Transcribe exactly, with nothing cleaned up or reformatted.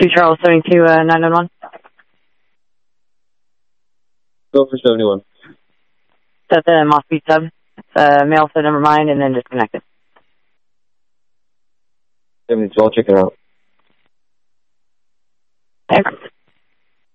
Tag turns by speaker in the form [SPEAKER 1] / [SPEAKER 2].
[SPEAKER 1] two Charles seventy-two, uh, nine nine one.
[SPEAKER 2] Go for seventy-one.
[SPEAKER 1] That's a Moss Beach sub. It's uh, mail, so never mind, and then disconnected.
[SPEAKER 2] seventy-two, I'll check it out.
[SPEAKER 1] Okay.